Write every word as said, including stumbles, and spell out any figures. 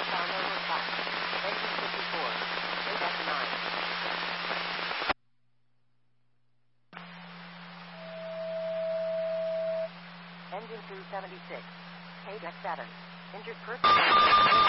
southbound over five. Engine fifty-four. K D E C nine. Engine two seventy-six. K D E C seven. Injured person.